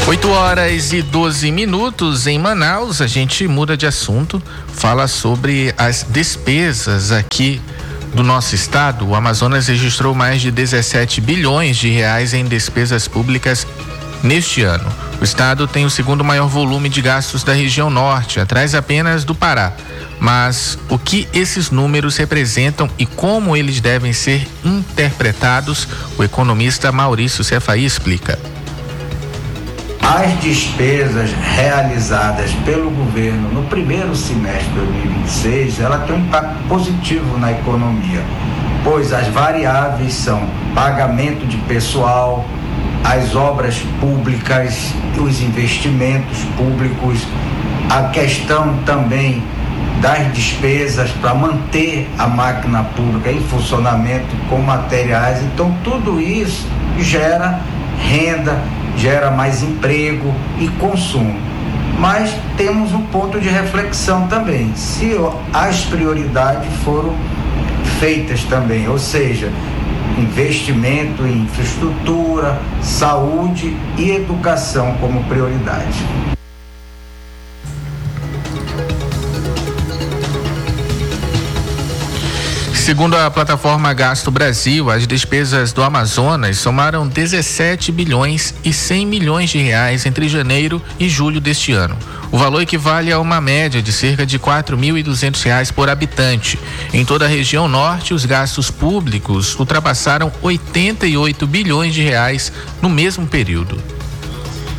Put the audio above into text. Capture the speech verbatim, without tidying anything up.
oito horas e doze minutos em Manaus. A gente muda de assunto, fala sobre as despesas aqui do nosso estado. O Amazonas registrou mais de dezessete bilhões de reais em despesas públicas neste ano. O estado tem o segundo maior volume de gastos da região norte, atrás apenas do Pará. Mas o que esses números representam e como eles devem ser interpretados, o economista Maurício Cefaí explica. As despesas realizadas pelo governo no primeiro semestre de dois mil e vinte e seis, ela tem um impacto positivo na economia, pois as variáveis são pagamento de pessoal, as obras públicas, os investimentos públicos, a questão também das despesas para manter a máquina pública em funcionamento com materiais. Então tudo isso gera renda, gera mais emprego e consumo. Mas temos um ponto de reflexão também, se as prioridades foram feitas também, ou seja, investimento em infraestrutura, saúde e educação como prioridade. Segundo a plataforma Gasto Brasil, as despesas do Amazonas somaram dezessete bilhões e cem milhões de reais entre janeiro e julho deste ano. O valor equivale a uma média de cerca de quatro mil e duzentos reais por habitante. Em toda a região norte, os gastos públicos ultrapassaram oitenta e oito bilhões de reais no mesmo período.